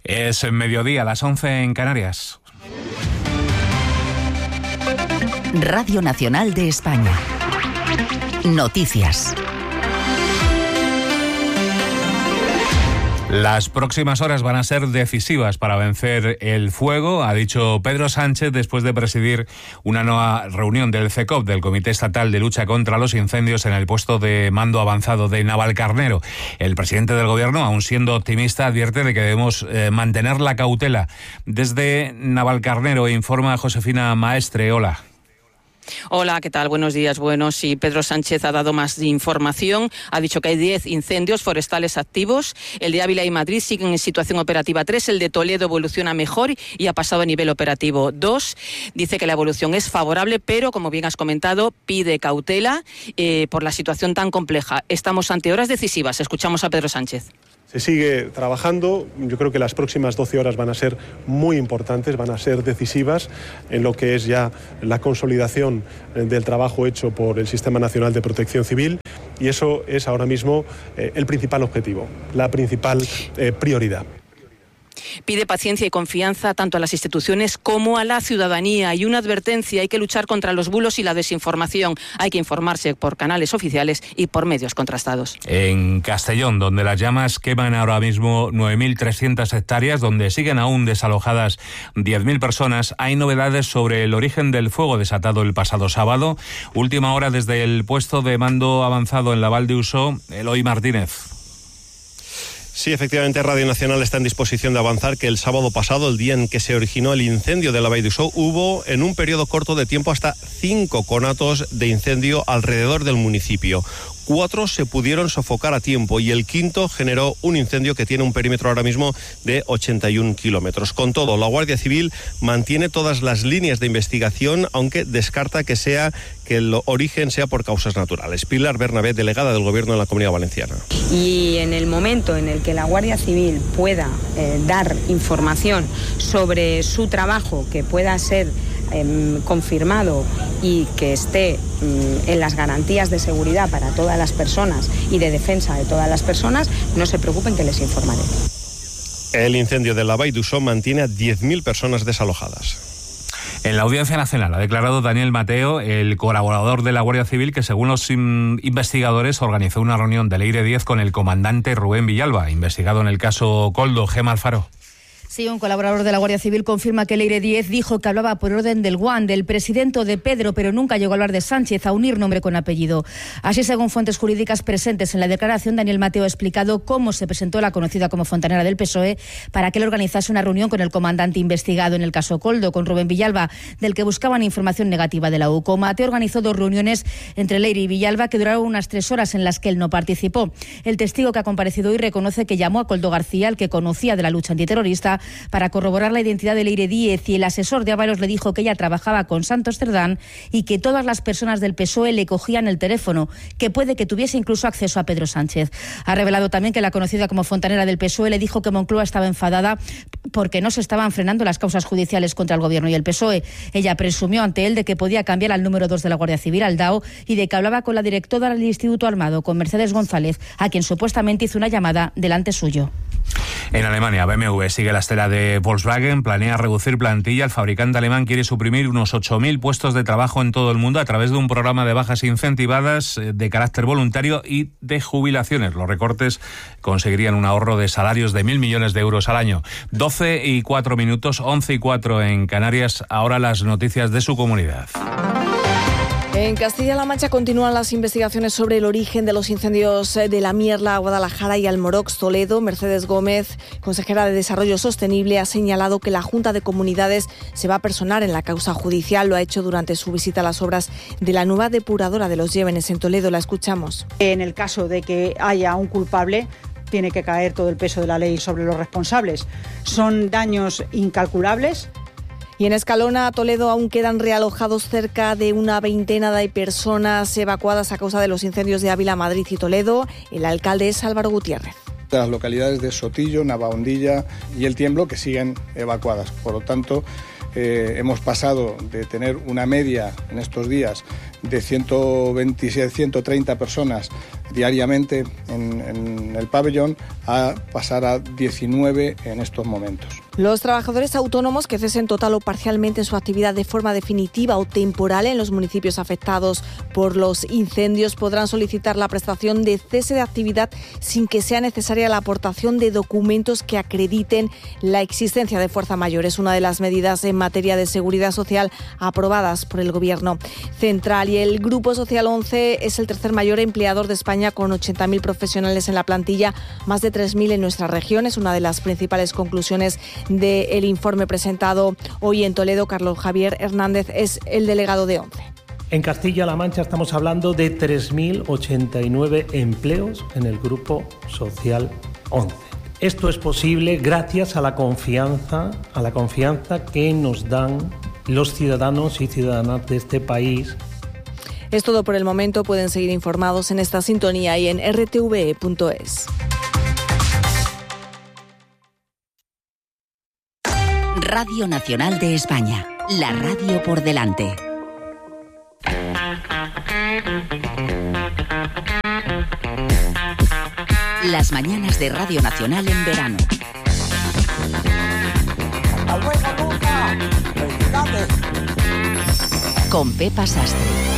Es mediodía, las 11 en Canarias. Radio Nacional de España. Noticias. Las próximas horas van a ser decisivas para vencer el fuego, ha dicho Pedro Sánchez después de presidir una nueva reunión del CECOP, del Comité Estatal de Lucha contra los Incendios, en el puesto de mando avanzado de Navalcarnero. El presidente del Gobierno, aun siendo optimista, advierte de que debemos mantener la cautela. Desde Navalcarnero informa Josefina Maestre. Hola. Hola, ¿qué tal? Buenos días. Bueno, sí, Pedro Sánchez ha dado más información. Ha dicho que hay 10 incendios forestales activos. El de Ávila y Madrid siguen en situación operativa 3. El de Toledo evoluciona mejor y ha pasado a nivel operativo 2. Dice que la evolución es favorable, pero, como bien has comentado, pide cautela por la situación tan compleja. Estamos ante horas decisivas. Escuchamos a Pedro Sánchez. Se sigue trabajando. Yo creo que las próximas 12 horas van a ser muy importantes, van a ser decisivas en lo que es ya la consolidación del trabajo hecho por el Sistema Nacional de Protección Civil, y eso es ahora mismo el principal objetivo, la principal prioridad. Pide paciencia y confianza tanto a las instituciones como a la ciudadanía, y una advertencia: hay que luchar contra los bulos y la desinformación. Hay que informarse por canales oficiales y por medios contrastados. En Castellón, donde las llamas queman ahora mismo 9.300 hectáreas, donde siguen aún desalojadas 10.000 personas, hay novedades sobre el origen del fuego desatado el pasado sábado. Última hora desde el puesto de mando avanzado en la Val de Uso, Eloy Martínez. Sí, efectivamente, Radio Nacional está en disposición de avanzar que el sábado pasado, el día en que se originó el incendio de la Vall d'Uixó, hubo en un periodo corto de tiempo hasta 5 conatos de incendio alrededor del municipio. 4 se pudieron sofocar a tiempo y el quinto generó un incendio que tiene un perímetro ahora mismo de 81 kilómetros. Con todo, la Guardia Civil mantiene todas las líneas de investigación, aunque descarta que el origen sea por causas naturales. Pilar Bernabé, delegada del Gobierno en la Comunidad Valenciana. Y en el momento en el que la Guardia Civil pueda dar información sobre su trabajo que pueda ser confirmado y que esté en las garantías de seguridad para todas las personas y de defensa de todas las personas, no se preocupen, que les informaré. El incendio de la Vall d'Uixó mantiene a 10.000 personas desalojadas. En la Audiencia Nacional ha declarado Daniel Mateo, el colaborador de la Guardia Civil, que según los investigadores organizó una reunión del Leire 10 con el comandante Rubén Villalba, investigado en el caso Koldo. Gemma Alfaro. Sí, un colaborador de la Guardia Civil confirma que Leire 10 dijo que hablaba por orden del GUAN, del presidente o de Pedro, pero nunca llegó a hablar de Sánchez, a unir nombre con apellido. Así, según fuentes jurídicas presentes en la declaración, Daniel Mateo ha explicado cómo se presentó la conocida como Fontanera del PSOE para que él organizase una reunión con el comandante investigado en el caso Koldo, con Rubén Villalba, del que buscaban información negativa de la UCO. Mateo organizó 2 reuniones entre Leire y Villalba que duraron unas 3 horas, en las que él no participó. El testigo que ha comparecido hoy reconoce que llamó a Koldo García, el que conocía de la lucha antiterrorista, para corroborar la identidad de Leire 10, y el asesor de Ábalos le dijo que ella trabajaba con Santos Cerdán y que todas las personas del PSOE le cogían el teléfono, que puede que tuviese incluso acceso a Pedro Sánchez. Ha revelado también que la conocida como Fontanera del PSOE le dijo que Moncloa estaba enfadada porque no se estaban frenando las causas judiciales contra el Gobierno y el PSOE. Ella presumió ante él de que podía cambiar al número 2 de la Guardia Civil, al DAO, y de que hablaba con la directora del Instituto Armado, con Mercedes González, a quien supuestamente hizo una llamada delante suyo. En Alemania, BMW sigue la estela de Volkswagen, planea reducir plantilla. El fabricante alemán quiere suprimir unos 8.000 puestos de trabajo en todo el mundo a través de un programa de bajas incentivadas de carácter voluntario y de jubilaciones. Los recortes conseguirían un ahorro de salarios de 1.000 millones de euros al año. 12:04, 11:04 en Canarias. Ahora las noticias de su comunidad. En Castilla-La Mancha continúan las investigaciones sobre el origen de los incendios de La Mierla, Guadalajara y Almorox, Toledo. Mercedes Gómez, consejera de Desarrollo Sostenible, ha señalado que la Junta de Comunidades se va a personar en la causa judicial. Lo ha hecho durante su visita a las obras de la nueva depuradora de los Llévenes en Toledo. La escuchamos. En el caso de que haya un culpable, tiene que caer todo el peso de la ley sobre los responsables. Son daños incalculables. Y en Escalona, Toledo, aún quedan realojados cerca de una veintena de personas evacuadas a causa de los incendios de Ávila, Madrid y Toledo. El alcalde es Álvaro Gutiérrez. Las localidades de Sotillo, Navahondilla y El Tiemblo, que siguen evacuadas. Por lo tanto, hemos pasado de tener una media en estos días de 127, 130 personas diariamente en el pabellón a pasar a 19 en estos momentos. Los trabajadores autónomos que cesen total o parcialmente su actividad de forma definitiva o temporal en los municipios afectados por los incendios podrán solicitar la prestación de cese de actividad sin que sea necesaria la aportación de documentos que acrediten la existencia de fuerza mayor. Es una de las medidas en materia de seguridad social aprobadas por el Gobierno central. Y el Grupo Social 11 es el tercer mayor empleador de España con 80.000 profesionales en la plantilla, más de 3.000 en nuestra región. Es una de las principales conclusiones del informe presentado hoy en Toledo. Carlos Javier Hernández es el delegado de ONCE. En Castilla-La Mancha estamos hablando de 3.089 empleos en el Grupo Social 11. Esto es posible gracias a la confianza que nos dan los ciudadanos y ciudadanas de este país. Es todo por el momento. Pueden seguir informados en esta sintonía y en rtve.es. Radio Nacional de España, la radio por delante. Las mañanas de Radio Nacional en verano. Con Pepa Sastre.